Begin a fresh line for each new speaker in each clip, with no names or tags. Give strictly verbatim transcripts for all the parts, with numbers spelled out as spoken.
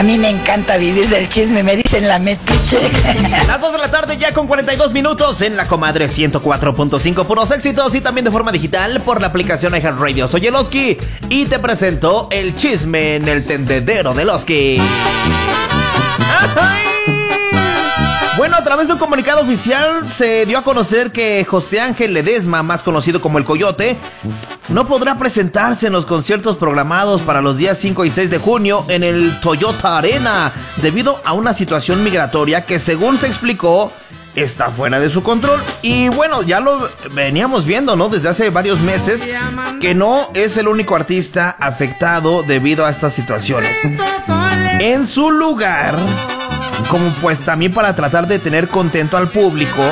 A mí me encanta vivir del chisme, me dicen la metiche.
Las dos de la tarde ya con cuarenta y dos minutos en la Comadre ciento cuatro punto cinco, puros éxitos, y también de forma digital por la aplicación iHeartRadio. Soy el Oski y te presento el chisme en el tendedero del Oski. ¡Ay! Bueno, a través de un comunicado oficial se dio a conocer que José Ángel Ledesma, más conocido como El Coyote, no podrá presentarse en los conciertos programados para los días cinco y seis de junio en el Toyota Arena, debido a una situación migratoria que, según se explicó, está fuera de su control. Y bueno, ya lo veníamos viendo, ¿no? Desde hace varios meses, que no es el único artista afectado debido a estas situaciones. En su lugar, como pues también para tratar de tener contento al público,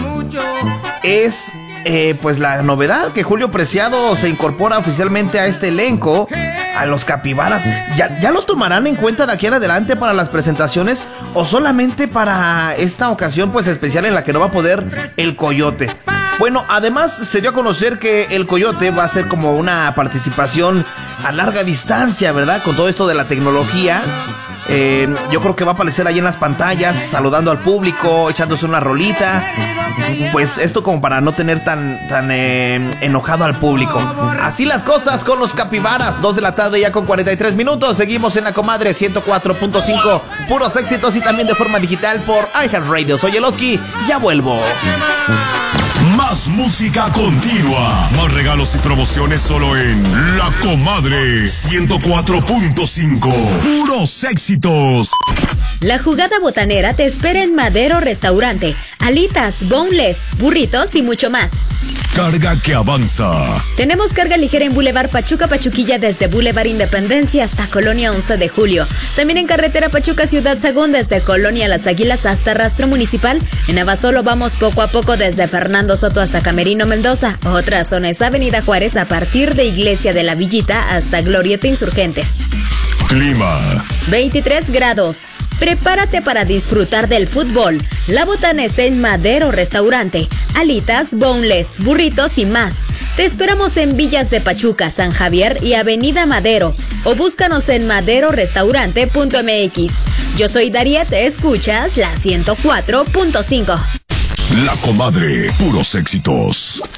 es eh, pues la novedad que Julio Preciado se incorpora oficialmente a este elenco, a los Capibaras. ¿Ya, ya lo tomarán en cuenta de aquí en adelante para las presentaciones o solamente para esta ocasión pues especial en la que no va a poder El Coyote? Bueno, además se dio a conocer que El Coyote va a ser como una participación a larga distancia, ¿verdad? Con todo esto de la tecnología. Eh, yo creo que va a aparecer ahí en las pantallas, saludando al público, echándose una rolita. Pues esto como para no tener tan, tan eh, enojado al público. Así las cosas con los Capibaras. Dos de la tarde ya con cuarenta y tres minutos. Seguimos en la Comadre ciento cuatro punto cinco. Puros éxitos y también de forma digital por iHeartRadio. Soy el Oski, ya vuelvo.
Más música continua. Más regalos y promociones solo en La Comadre ciento cuatro punto cinco. Puros éxitos.
La jugada botanera te espera en Madero Restaurante. Alitas, boneless, burritos y mucho más.
Carga que avanza.
Tenemos carga ligera en Boulevard Pachuca Pachuquilla desde Boulevard Independencia hasta Colonia once de julio. También en carretera Pachuca Ciudad Sagún desde Colonia Las Águilas hasta Rastro Municipal. En Abasolo vamos poco a poco desde Fernando Soto hasta Camerino Mendoza. Otra zona es Avenida Juárez a partir de Iglesia de la Villita hasta Glorieta Insurgentes.
Clima.
veintitrés grados. Prepárate para disfrutar del fútbol. La botana está en Madero Restaurante. Alitas, boneless, burritos y más. Te esperamos en Villas de Pachuca, San Javier y Avenida Madero. O búscanos en madero restaurante punto m x. Yo soy Dariet, escuchas la ciento cuatro punto cinco.
La Comadre, puros éxitos.